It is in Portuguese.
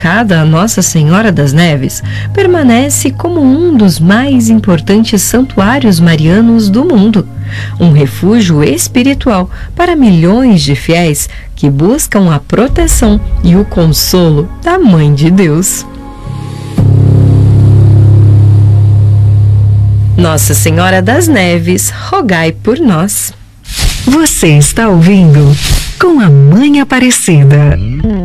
Cada Nossa Senhora das Neves permanece como um dos mais importantes santuários marianos do mundo, um refúgio espiritual para milhões de fiéis que buscam a proteção e o consolo da Mãe de Deus. Nossa Senhora das Neves, rogai por nós. Você está ouvindo Com a Mãe Aparecida.